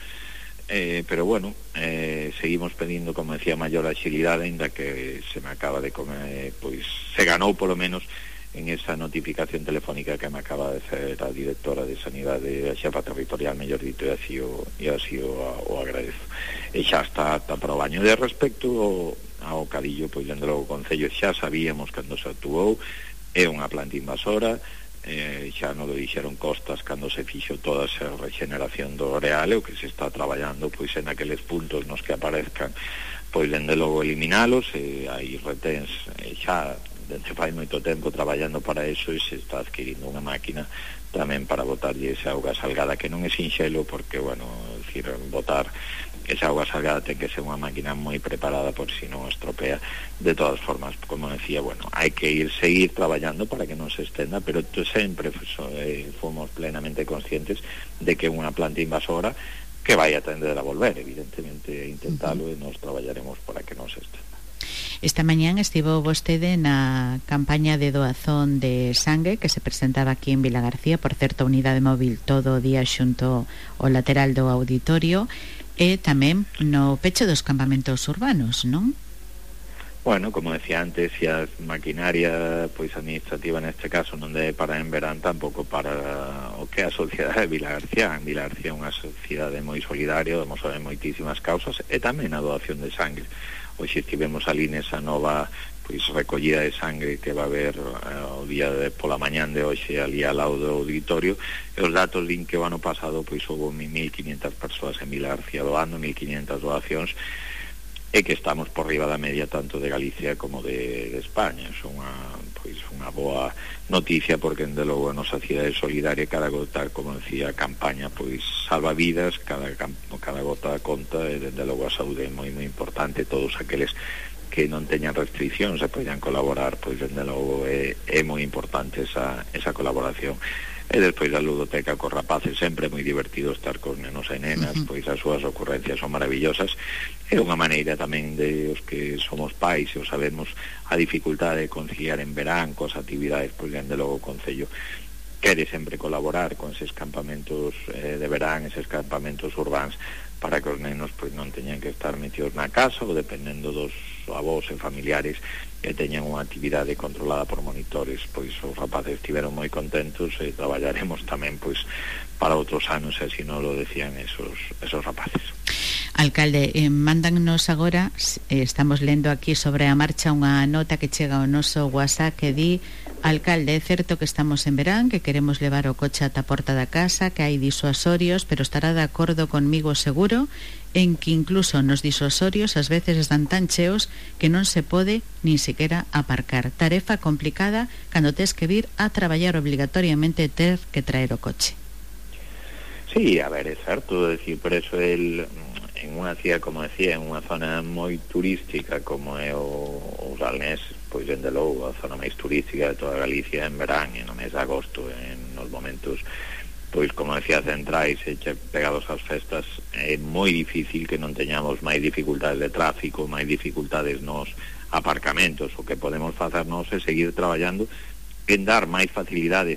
eh, pero bueno, eh, seguimos pedindo, como decía, maior agilidade, ainda que se me acaba de comer, pois, se ganou polo menos en esa notificación telefónica que me acaba de hacer a directora de Sanidade, a xefa territorial, mellor dito, e así o, e así o, o agradezo. E xa está apta para o baño. De respecto ao, ao cadillo, pois dentro do Concello xa sabíamos cando se actuou, é unha planta invasora, eh, xa non lo dixeron Costas cando se fixo toda esa regeneración do Areal, o que se está traballando pois en aqueles puntos nos que aparezcan, pois dende logo eliminalos, e hai reténs eh, xa dende fai moito tempo traballando para eso, e se está adquirindo unha máquina tamén para botarlle esa auga salgada, que non é sinxelo, porque, bueno, decir, botar esa auga salgada ten que ser unha máquina moi preparada, por si non estropea. De todas formas, como decía, bueno, hai que ir seguir traballando para que non se estenda, pero sempre eh, fomos plenamente conscientes de que unha planta invasora que vai a tender a volver, evidentemente, a intentarlo, uh-huh. e nos traballaremos para que non se estenda. Esta mañán estivo vostede na campaña de doazón de sangue que se presentaba aquí en Vilagarcía, por certo, unidade móvil todo o día xunto ao lateral do auditorio, e tamén no peche dos campamentos urbanos, non? Bueno, como decía antes, se a maquinaria pois administrativa neste caso non debe parar en verán, tampouco para o que é a sociedade de Vilagarcía. En Vilagarcía é unha sociedade moi solidaria, damos a moitísimas causas, e tamén a doación de sangue. Hoxe estivemos ali nesa nova pois recollida de sangre que va a haber uh, o día de, pola mañán de hoxe ali ao lado do auditorio, e os datos din que o ano pasado pois houve mil quinientas persoas en Vilagarcía doando, mil quinientas doacións, e que estamos por riba da media tanto de Galicia como de, de España. É unha, pois, unha boa noticia, porque de logo a nosa cidade solidaria, cada gota, como decía a campaña, pois salva vidas, cada, cada gota conta, e desde logo a saúde é moi moi importante. Todos aqueles que non teñan restriccións e poidan colaborar, pois dende logo é, é moi importante esa, esa colaboración. E despois da ludoteca cos rapaces, sempre é moi divertido estar cos nenos e nenas, uh-huh. pois as súas ocurrencias son maravillosas. É unha maneira tamén de os que somos pais e o sabemos a dificultade de conciliar en verán cos actividades, pois dende logo o Concello quere sempre colaborar con eses campamentos eh, de verán, eses campamentos urbáns, para que os nenos pois non teñan que estar metidos na casa ou dependendo dos avós e familiares que teñan unha actividade controlada por monitores. Pois os rapaces estiveron moi contentos e traballaremos tamén pois para outros anos, e así non lo decían esos, esos rapaces. Alcalde, eh, mándannos agora, eh, estamos lendo aquí sobre a marcha unha nota que chega ao noso WhatsApp que di: alcalde, é certo que estamos en verán, que queremos levar o coche ata a porta da casa, que hai disuasorios, pero estará de acordo conmigo seguro en que incluso nos disuasorios ás veces están tan cheos que non se pode nin sequera aparcar. Tarefa complicada cando tes que vir a traballar obrigatoriamente ter que traer o coche. Sí, a ver, é certo, decir, por eso el, en unha cidade, como decía, en unha zona moi turística como é o, o Salnés, pois dende logo a zona máis turística de toda Galicia en verán e no mes de agosto, en nos momentos pois como decía centrais e pegados ás festas, é moi difícil que non teñamos máis dificultades de tráfico, máis dificultades nos aparcamentos. O que podemos facernos é seguir traballando en dar máis facilidades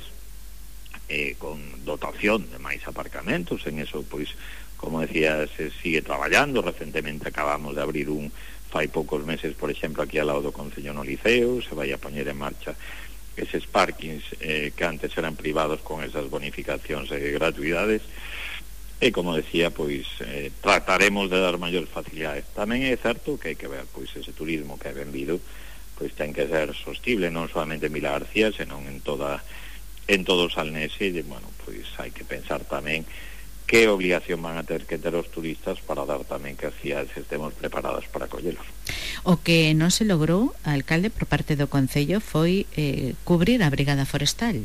eh, con dotación de máis aparcamentos. En eso, pois, como decía, se sigue traballando. Recentemente acabamos de abrir un fai poucos meses, por exemplo, aquí ao lado do Concello no Liceo, se vai a poñer en marcha eses parkings eh, que antes eran privados con esas bonificacións e gratuidades, e como decía, pois eh, trataremos de dar maiores facilidades. Tamén é certo que hai que ver, pois ese turismo que é benvido, pois ten que ser sostible non solamente en Vila García, senón en toda en todo o Salnés, e bueno, pois hai que pensar tamén que obligación van a ter que ter os turistas para dar tamén que as cidades estemos preparadas para acollelos. O que non se logrou, alcalde, por parte do Concello foi eh, cubrir a Brigada Forestal.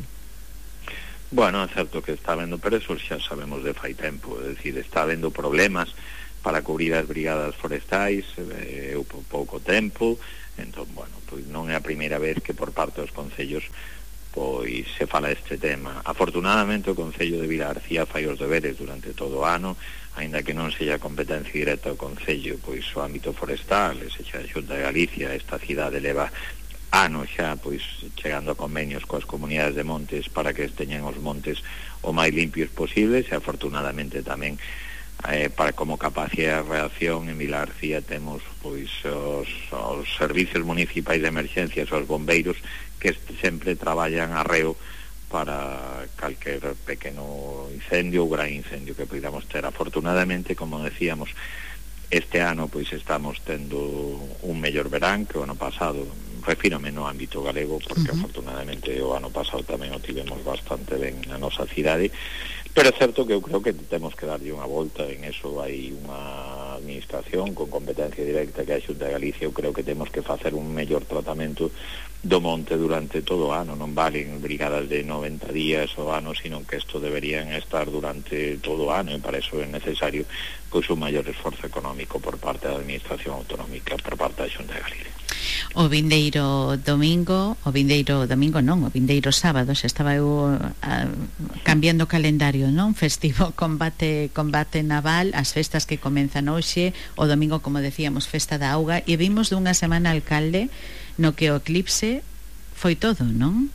Bueno, é certo que está habendo, pero eso xa sabemos de fai tempo, é dicir, está habendo problemas para cubrir as brigadas forestais, eh, por pouco tempo, entón, bueno, pois non é a primeira vez que por parte dos concellos pois se fala deste tema. Afortunadamente o Concello de Vila García fai os deberes durante todo o ano, aínda que non sexa competencia directa do Concello, pois o ámbito forestal, e sexa a Xunta de Galicia, esta cidade leva anos xa pois chegando a convenios coas comunidades de montes para que teñan os montes o máis limpios posibles, e afortunadamente tamén eh, para como capacidade de reacción en Vila García temos pois os, os servicios municipais de emerxencias, os bombeiros, que sempre traballan arreo para calquer pequeno incendio ou gran incendio que podamos ter. Afortunadamente, como decíamos, este ano pois estamos tendo un mellor verán que o ano pasado. Refírome no ámbito galego, porque uh-huh. afortunadamente o ano pasado tamén o tivemos bastante ben na nosa cidade, pero é certo que eu creo que temos que darlle unha volta. En eso hai unha administración con competencia directa que é a Xunta de Galicia. Eu creo que temos que facer un mellor tratamento do monte durante todo o ano. Non valen brigadas de noventa días o ano, sino que isto deberían estar durante todo o ano, e para eso é necesario pois un maior esforzo económico por parte da administración autonómica, por parte da Xunta de Galicia. O vindeiro domingo, o vindeiro domingo non, o vindeiro sábado, xa estaba eu a, cambiando o calendario, non? Festivo combate combate naval, as festas que comenzan hoxe, o domingo, como decíamos, festa da auga, e vimos dunha semana, alcalde, no que o eclipse foi todo, non?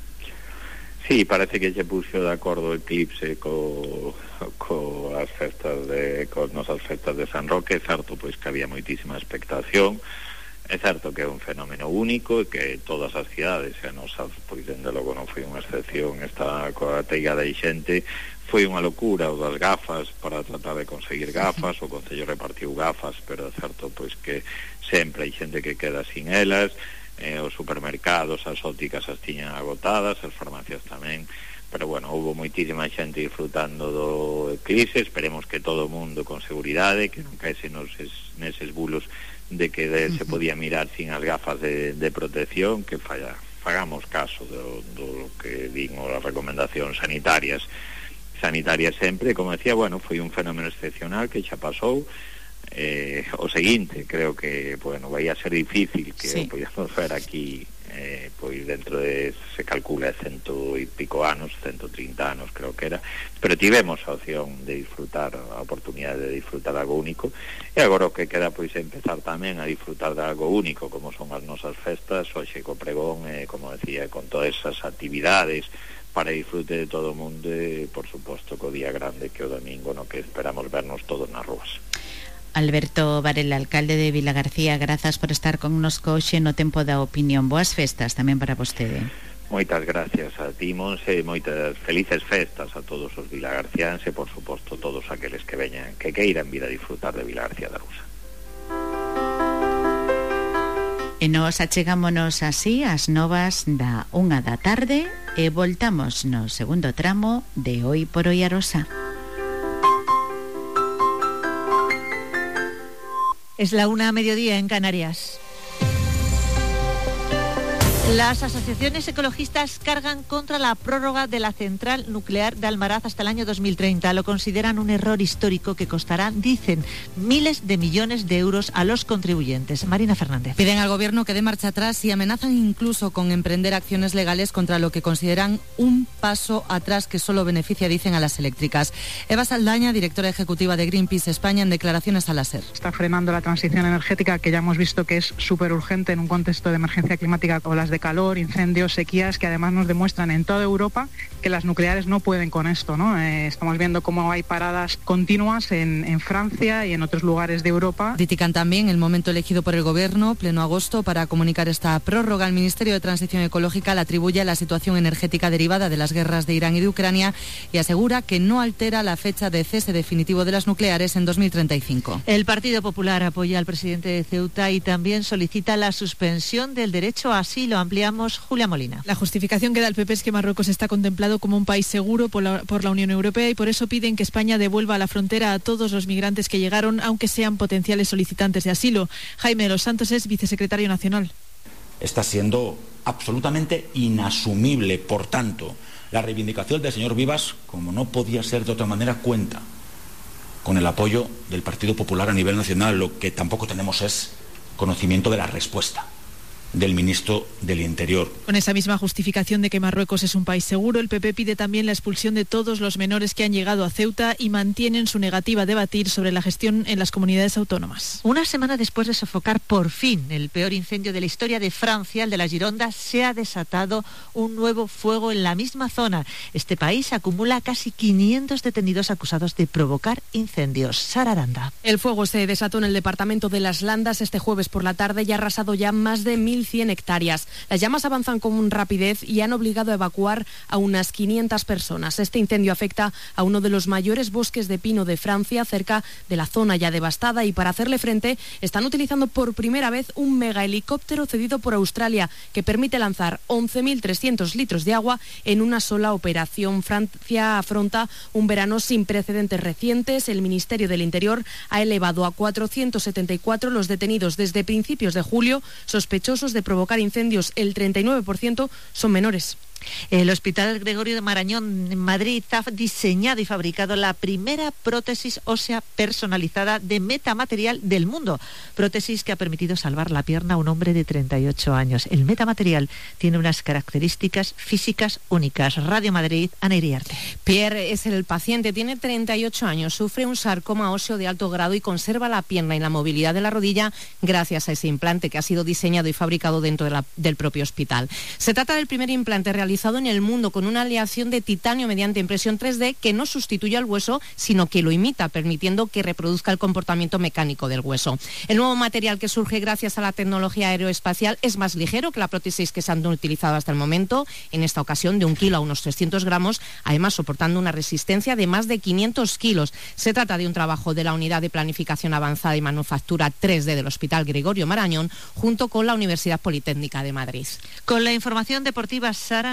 Sí, parece que se puxo de acordo o eclipse co, co as festas de, co nosas festas de San Roque. É certo pois que había moitísima expectación, é certo que é un fenómeno único e que todas as cidades, e a nosa, pois dende logo non foi unha excepción, esta coa teigada de xente. Foi unha locura o das gafas, para tratar de conseguir gafas, o Concello repartiu gafas, pero é certo pois que sempre hai xente que queda sin elas. Eh, os supermercados, as ópticas as tiñan agotadas, as farmacias tamén, pero bueno, houve moitísima xente disfrutando do eclipse. Esperemos que todo o mundo con seguridade, que non caese neses, neses bulos de que de, uh-huh. se podía mirar sin as gafas de, de protección, que falla, fagamos caso do, do que digo as recomendacións sanitarias sanitarias sempre. Como decía, bueno, foi un fenómeno excepcional que xa pasou. eh, o seguinte, creo que, bueno, vai a ser difícil que sí. o podamos ver aquí eh, pois dentro de, se calcula cento e pico anos, cento e trinta anos creo que era, pero tivemos a opción de disfrutar, a oportunidade de disfrutar algo único, e agora o que queda pois é empezar tamén a disfrutar de algo único como son as nosas festas, hoxe co pregón, eh, como decía, con todas esas actividades para disfrute de todo o mundo e, por suposto, co día grande que o domingo, no que esperamos vernos todos nas rúas. Alberto Varela, alcalde de Vilagarcía, grazas por estar connosco hoxe no Tempo da Opinión. Boas festas tamén para vostede. Moitas gracias a ti, Monse, e moitas felices festas a todos os vilagarciáns e, por suposto, todos aqueles que veñan, que queiran vir a disfrutar de Vilagarcía da Rusa. E nos achegámonos así ás novas da unha da tarde e voltamos no segundo tramo de Hoy por Hoy Arosa. Es la una a mediodía en Canarias. Las asociaciones ecologistas cargan contra la prórroga de la central nuclear de Almaraz hasta el año dos mil treinta. Lo consideran un error histórico que costará, dicen, miles de millones de euros a los contribuyentes. Marina Fernández. Piden al gobierno que dé marcha atrás y amenazan incluso con emprender acciones legales contra lo que consideran un paso atrás que solo beneficia, dicen, a las eléctricas. Eva Saldaña, directora ejecutiva de Greenpeace España, en declaraciones a la SER. Está frenando la transición energética, que ya hemos visto que es súper urgente en un contexto de emergencia climática, olas de calor, incendios, sequías, que además nos demuestran en toda Europa que las nucleares no pueden con esto, ¿no? Eh, estamos viendo cómo hay paradas continuas en, en Francia y en otros lugares de Europa. Critican también el momento elegido por el gobierno, pleno agosto, para comunicar esta prórroga. El Ministerio de Transición Ecológica la atribuye a la situación energética derivada de las guerras de Irán y de Ucrania y asegura que no altera la fecha de cese definitivo de las nucleares en dos mil treinta y cinco. El Partido Popular apoya al presidente de Ceuta y también solicita la suspensión del derecho a asilo. Ampliamos, Julia Molina. La justificación que da el P P es que Marruecos está contemplado como un país seguro por la, por la Unión Europea y por eso piden que España devuelva a la frontera a todos los migrantes que llegaron, aunque sean potenciales solicitantes de asilo. Jaime de los Santos es vicesecretario nacional. Está siendo absolutamente inasumible, por tanto, la reivindicación del señor Vivas, como no podía ser de otra manera, cuenta con el apoyo del Partido Popular a nivel nacional. Lo que tampoco tenemos es conocimiento de la respuesta del ministro del Interior. Con esa misma justificación de que Marruecos es un país seguro, el P P pide también la expulsión de todos los menores que han llegado a Ceuta y mantienen su negativa a debatir sobre la gestión en las comunidades autónomas. Una semana después de sofocar por fin el peor incendio de la historia de Francia, el de la Gironda, se ha desatado un nuevo fuego en la misma zona. Este país acumula casi quinientos detenidos acusados de provocar incendios. Sara Aranda. El fuego se desató en el departamento de Las Landas este jueves por la tarde y ha arrasado ya más de mil cien hectáreas. Las llamas avanzan con rapidez y han obligado a evacuar a unas quinientas personas. Este incendio afecta a uno de los mayores bosques de pino de Francia, cerca de la zona ya devastada, y para hacerle frente están utilizando por primera vez un mega helicóptero cedido por Australia que permite lanzar once mil trescientos litros de agua en una sola operación. Francia afronta un verano sin precedentes recientes. El Ministerio del Interior ha elevado a cuatrocientos setenta y cuatro los detenidos desde principios de julio sospechosos de provocar incendios. El treinta y nueve por ciento son menores. El Hospital Gregorio de Marañón en Madrid ha diseñado y fabricado la primera prótesis ósea personalizada de metamaterial del mundo. Prótesis que ha permitido salvar la pierna a un hombre de treinta y ocho años. El metamaterial tiene unas características físicas únicas. Radio Madrid, Ana Iriarte. Pierre es el paciente, tiene treinta y ocho años, sufre un sarcoma óseo de alto grado y conserva la pierna y la movilidad de la rodilla gracias a ese implante que ha sido diseñado y fabricado dentro de la, del propio hospital. Se trata del primer implante realizado en el mundo con una aleación de titanio mediante impresión tres D que no sustituye al hueso, sino que lo imita, permitiendo que reproduzca el comportamiento mecánico del hueso. El nuevo material que surge gracias a la tecnología aeroespacial es más ligero que la prótesis que se han utilizado hasta el momento, en esta ocasión de un kilo a unos trescientos gramos, además soportando una resistencia de más de quinientos kilos. Se trata de un trabajo de la Unidad de Planificación Avanzada y Manufactura tres D del Hospital Gregorio Marañón, junto con la Universidad Politécnica de Madrid. Con la información deportiva, Sara.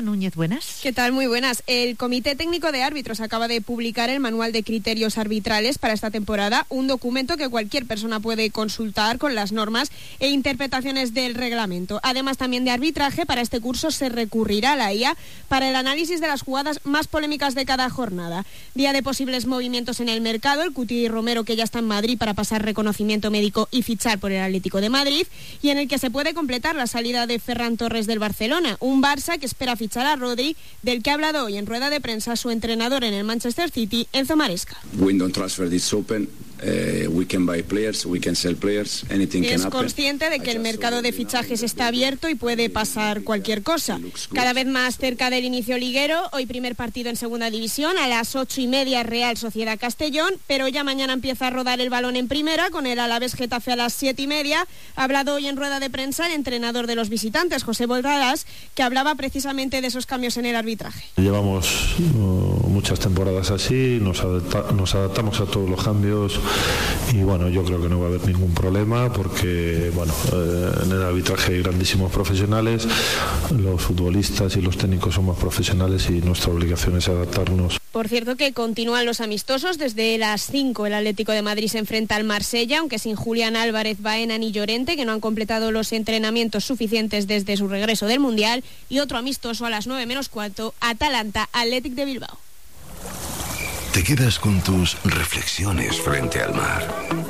Núñez, buenas. ¿Qué tal? Muy buenas. El Comité Técnico de Árbitros acaba de publicar el Manual de Criterios Arbitrales para esta temporada, un documento que cualquier persona puede consultar con las normas e interpretaciones del reglamento. Además también de arbitraje, para este curso se recurrirá a la I A para el análisis de las jugadas más polémicas de cada jornada. Día de posibles movimientos en el mercado, el Cuti Romero, que ya está en Madrid para pasar reconocimiento médico y fichar por el Atlético de Madrid, y en el que se puede completar la salida de Ferran Torres del Barcelona, un Barça que espera fichar a Rodri, del que ha hablado hoy en rueda de prensa su entrenador en el Manchester City, Enzo Maresca. Window transfer is open. Uh, we can buy players, we can sell players, anything can Es happen. consciente de que el mercado de fichajes está abierto y puede pasar cualquier cosa. Cada vez más cerca del inicio liguero, hoy primer partido en segunda división, a las ocho y media Real Sociedad Castellón, pero ya mañana empieza a rodar el balón en primera, con el Alavés Getafe a las siete y media. Ha hablado hoy en rueda de prensa el entrenador de los visitantes, José Bordalás, que hablaba precisamente de esos cambios en el arbitraje. Llevamos uh, muchas temporadas así, nos, adapta, nos adaptamos a todos los cambios. Y bueno, yo creo que no va a haber ningún problema porque bueno, eh, en el arbitraje hay grandísimos profesionales, los futbolistas y los técnicos somos profesionales y nuestra obligación es adaptarnos. Por cierto que continúan los amistosos. Desde las cinco el Atlético de Madrid se enfrenta al Marsella, aunque sin Julián Álvarez, Baena ni Llorente, que no han completado los entrenamientos suficientes desde su regreso del Mundial. Y otro amistoso a las nueve menos cuarto, Atalanta Athletic de Bilbao. Te quedas con tus reflexiones frente al mar,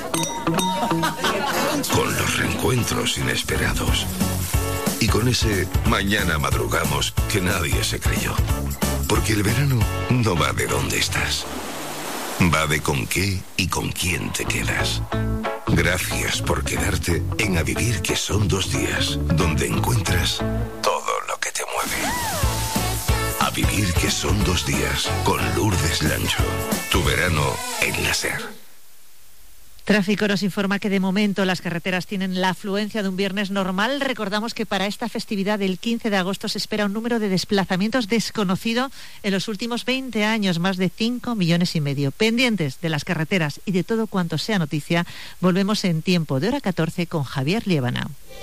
con los reencuentros inesperados y con ese mañana madrugamos que nadie se creyó. Porque el verano no va de dónde estás, va de con qué y con quién te quedas. Gracias por quedarte en A Vivir, que son dos días, donde encuentras todo lo que te mueve. A Vivir, que son dos días, con Lourdes Lancho. Tu verano en la SER. Tráfico nos informa que de momento las carreteras tienen la afluencia de un viernes normal. Recordamos que para esta festividad del quince de agosto se espera un número de desplazamientos desconocido en los últimos veinte años, más de cinco millones y medio. Pendientes de las carreteras y de todo cuanto sea noticia, volvemos en tiempo de hora catorce con Javier Liébana.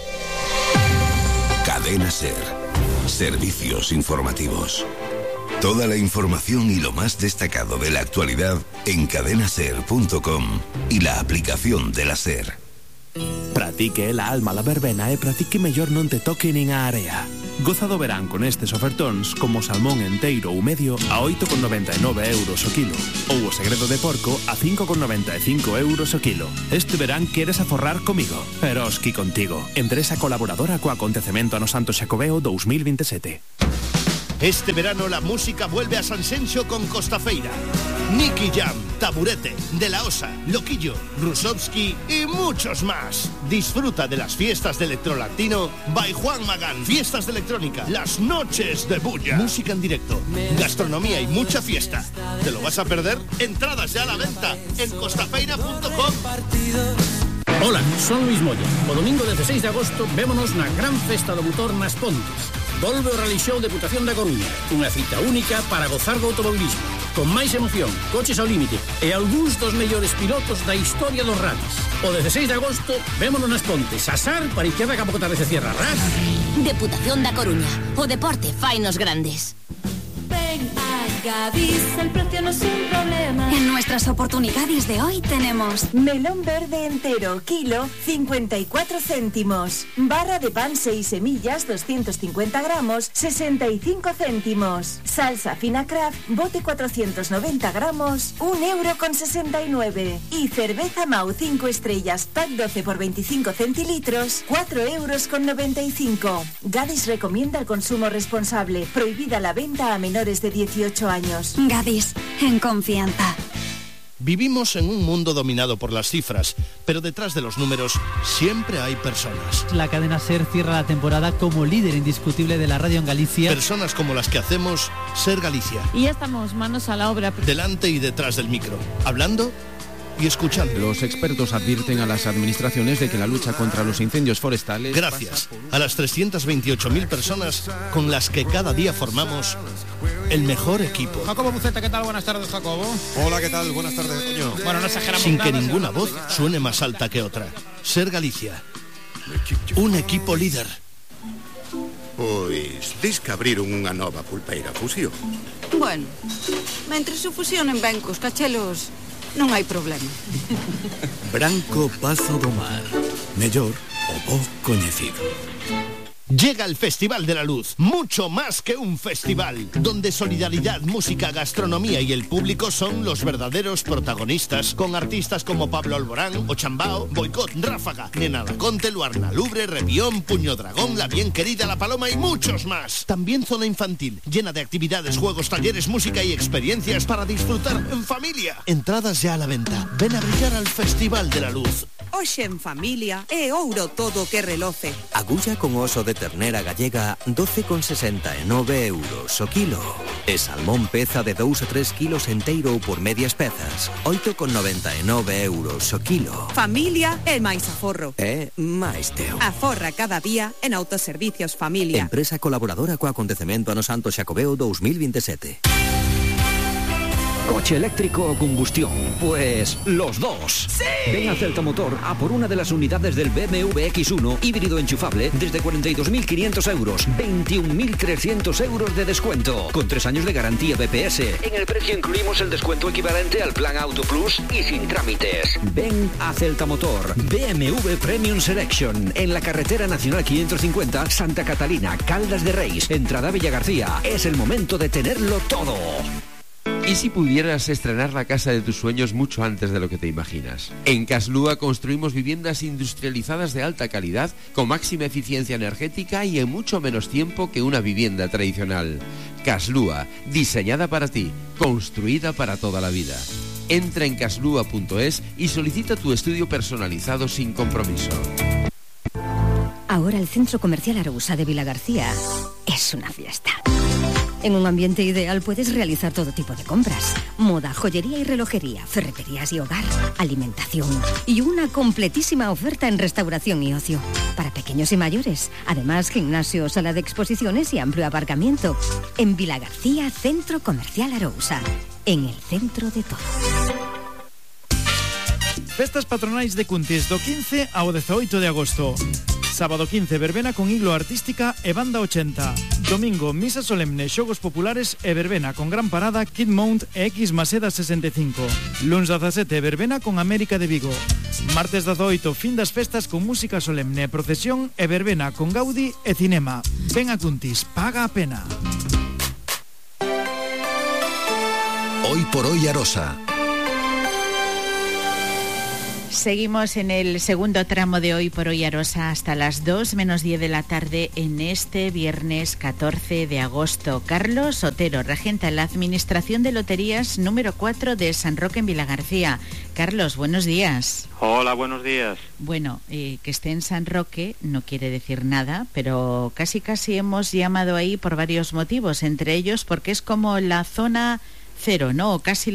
Cadena SER. Servicios informativos. Toda la información y lo más destacado de la actualidad en cadena ser punto com y la aplicación de la SER. Pratique la alma la verbena e pratique mellor non te toque nin a area. Goza do verán con estes ofertóns como salmón enteiro ou medio a oito con noventa e nove euros o kilo ou o segredo de porco a cinco con noventa e cinco euros o kilo. Este verán queres aforrar comigo, pero oski contigo. Empresa colaboradora co acontecemento ano Santo Xacobeo dos mil veintisiete. Este verano la música vuelve a San Senxo con Costafeira. Nicky Jam, Taburete, De La Osa, Loquillo, Rusovsky y muchos más. Disfruta de las fiestas de electrolatino by Juan Magán. Fiestas de electrónica, las noches de bulla. Música en directo, gastronomía y mucha fiesta. ¿Te lo vas a perder? Entradas ya a la venta en costafeira punto com. Hola, son Luis Moya. O domingo dezasseis de agosto vémonos na gran festa do motor nas Pontes. Volve o Rally Show Deputación da Coruña, unha cita única para gozar do automobilismo, con máis emoción, coches ao límite e algúns dos mellores pilotos da historia dos rallies. O dezasseis de agosto vémonos nas Pontes, asar para izquierda que a pouco tarde se cierra, ras. Deputación da Coruña, o deporte fainos grandes. Ven a Gadis, el precio no es un problema. En nuestras oportunidades de hoy tenemos melón verde entero, kilo, cincuenta y cuatro céntimos. Barra de pan seis semillas, doscientos cincuenta gramos, sesenta y cinco céntimos. Salsa fina Kraft, bote cuatrocientos noventa gramos, un euro con sesenta y nueve. Y cerveza Mau cinco estrellas, pack doce por veinticinco centilitros, cuatro euros con noventa y cinco. Gadis recomienda el consumo responsable. Prohibida la venta a menores de dieciocho años. Gadis, en confianza. Vivimos en un mundo dominado por las cifras, pero detrás de los números siempre hay personas. La cadena SER cierra la temporada como líder indiscutible de la radio en Galicia. Personas como las que hacemos SER Galicia. Y ya estamos manos a la obra. Delante y detrás del micro, hablando y escuchando. Los expertos advierten a las administraciones de que la lucha contra los incendios forestales... Gracias a las trescientas veintiocho mil personas con las que cada día formamos el mejor equipo. Jacobo Buceta, ¿qué tal? Buenas tardes, Jacobo. Hola, ¿qué tal? Buenas tardes, Toño. Bueno, no exageramos Sin nada, que ninguna seguro. voz suene más alta que otra. SER Galicia. Un equipo líder. Pois, dis que abriron unha nova pulpeira Fusión. Bueno, mentre se fusionen ben cos cachelos, non hai problema. Branco Pazo do Mar. Mellor o bo coñecido. Llega el Festival de la Luz, mucho más que un festival, donde solidaridad, música, gastronomía y el público son los verdaderos protagonistas, con artistas como Pablo Alborán, Ochambao, Boicot, Ráfaga, Nena Laconte, Luarna Lubre, Revión, Puño Dragón, La Bien Querida, La Paloma y muchos más. También zona infantil, llena de actividades, juegos, talleres, música y experiencias para disfrutar en familia. Entradas ya a la venta. Ven a brillar al Festival de la Luz. Hoxe en familia é ouro todo que reloce. Agulla con oso de ternera gallega doce con sesenta e nove euros o kilo. E salmón peza de dous a tres kilos enteiro ou por medias pezas, oito con noventa e nove euros o kilo. Familia é máis aforro. É máis teo. Aforra cada día en Autoservicios Familia. Empresa colaboradora co acontecemento Ano Santo Xacobeo dos mil veintisiete. ¿Coche eléctrico o combustión? Pues los dos. ¡Sí! Ven a Celta Motor a por una de las unidades del B M W X uno híbrido enchufable desde cuarenta y dos mil quinientos euros, veintiún mil trescientos euros de descuento, con tres años de garantía B P S. En el precio incluimos el descuento equivalente al plan Auto Plus y sin trámites. Ven a Celta Motor, B M W Premium Selection, en la carretera nacional quinientos cincuenta, Santa Catalina, Caldas de Reis, entrada Villa García. Es el momento de tenerlo todo. ¿Y si pudieras estrenar la casa de tus sueños mucho antes de lo que te imaginas? En Caslúa construimos viviendas industrializadas de alta calidad, con máxima eficiencia energética y en mucho menos tiempo que una vivienda tradicional. Caslúa, diseñada para ti, construida para toda la vida. Entra en caslúa punto es y solicita tu estudio personalizado sin compromiso. Ahora el Centro Comercial Arousa de Vilagarcía es una fiesta. En un ambiente ideal puedes realizar todo tipo de compras. Moda, joyería y relojería, ferreterías y hogar, alimentación y una completísima oferta en restauración y ocio. Para pequeños y mayores. Además, gimnasio, sala de exposiciones y amplio aparcamiento. En Vilagarcía, Centro Comercial Arousa. En el centro de todo. Festas patronais de Cuntis do quince ao dezaoito de agosto. Sábado quince, verbena con iglo artística e banda ochenta. Domingo, misa solemne, xogos populares e verbena con gran parada, Kid Mount e X Maseda sesenta e cinco. Luns dezasete, verbena con América de Vigo. Martes dezaoito, fin das festas con música solemne, procesión e verbena con Gaudi e cinema. Ven a Cuntis, paga a pena. Hoy por hoy Arosa. Seguimos en el segundo tramo de Hoy por Hoy Arosa hasta las dos menos diez de la tarde en este viernes catorce de agosto. Carlos Otero regenta la Administración de Loterías número cuatro de San Roque en Vilagarcía. Carlos, buenos días. Hola, buenos días. Bueno, eh, que esté en San Roque no quiere decir nada, pero casi casi hemos llamado ahí por varios motivos, entre ellos porque es como la zona cero, ¿no? O casi